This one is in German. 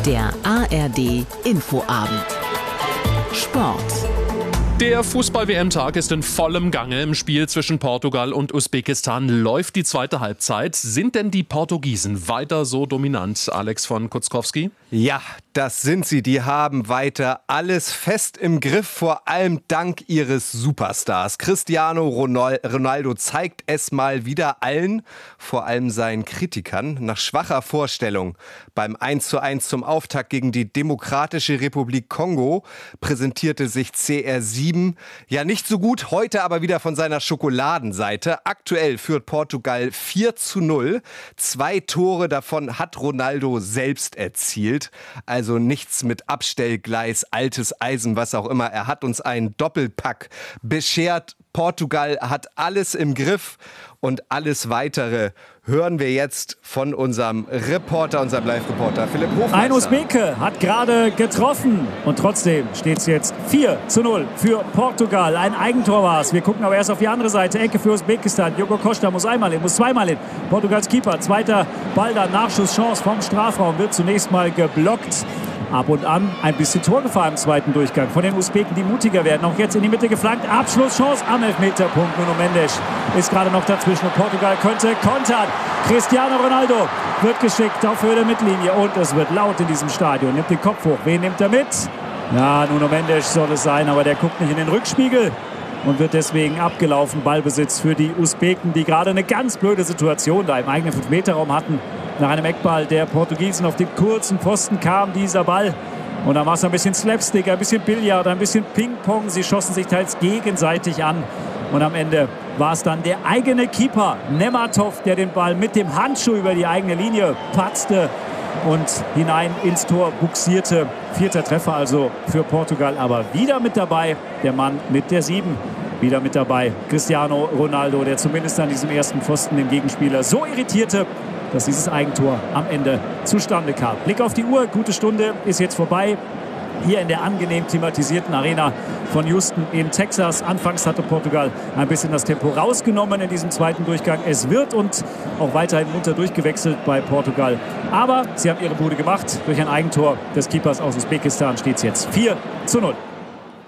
Der ARD Infoabend. Sport. Der Fußball-WM-Tag ist in vollem Gange. Im Spiel zwischen Portugal und Usbekistan läuft die zweite Halbzeit. Sind denn die Portugiesen weiter so dominant, Alex von Kutzkowski? Ja, das sind sie. Die haben weiter alles fest im Griff, vor allem dank ihres Superstars. Cristiano Ronaldo zeigt es mal wieder allen, vor allem seinen Kritikern. Nach schwacher Vorstellung beim 1:1 zum Auftakt gegen die Demokratische Republik Kongo präsentierte sich CR7 ja nicht so gut, heute aber wieder von seiner Schokoladenseite. Aktuell führt Portugal 4:0. 2 Tore davon hat Ronaldo selbst erzielt. Also nichts mit Abstellgleis, altes Eisen, was auch immer. Er hat uns einen Doppelpack beschert. Portugal hat alles im Griff und alles Weitere hören wir jetzt von unserem Reporter, unserem Live-Reporter Philipp Hofmeister. Ein Usbeke hat gerade getroffen und trotzdem steht es jetzt 4:0 für Portugal. Ein Eigentor war es. Wir gucken aber erst auf die andere Seite. Ecke für Usbekistan. Diogo Costa muss einmal hin, muss zweimal hin. Portugals Keeper, zweiter Ball, dann Nachschusschance vom Strafraum, wird zunächst mal geblockt. Ab und an ein bisschen Torgefahr im zweiten Durchgang von den Usbeken, die mutiger werden. Auch jetzt in die Mitte geflankt. Abschlusschance am Elfmeterpunkt. Nuno Mendes ist gerade noch dazwischen und Portugal könnte kontern. Cristiano Ronaldo wird geschickt auf Höhe der Mittellinie und es wird laut in diesem Stadion. Nimmt den Kopf hoch. Wen nimmt er mit? Ja, Nuno Mendes soll es sein, aber der guckt nicht in den Rückspiegel und wird deswegen abgelaufen. Ballbesitz für die Usbeken, die gerade eine ganz blöde Situation da im eigenen 5-Meter-Raum hatten. Nach einem Eckball der Portugiesen auf dem kurzen Pfosten kam dieser Ball. Und dann war es ein bisschen Slapstick, ein bisschen Billard, ein bisschen Ping-Pong. Sie schossen sich teils gegenseitig an. Und am Ende war es dann der eigene Keeper, Nematov, der den Ball mit dem Handschuh über die eigene Linie patzte und hinein ins Tor buxierte. 4. Treffer also für Portugal, aber wieder mit dabei der Mann mit der 7. Wieder mit dabei Cristiano Ronaldo, der zumindest an diesem ersten Pfosten den Gegenspieler so irritierte, dass dieses Eigentor am Ende zustande kam. Blick auf die Uhr, gute Stunde ist jetzt vorbei. Hier in der angenehm klimatisierten Arena von Houston in Texas. Anfangs hatte Portugal ein bisschen das Tempo rausgenommen in diesem zweiten Durchgang. Es wird und auch weiterhin munter durchgewechselt bei Portugal. Aber sie haben ihre Bude gemacht. Durch ein Eigentor des Keepers aus Usbekistan steht es jetzt 4:0.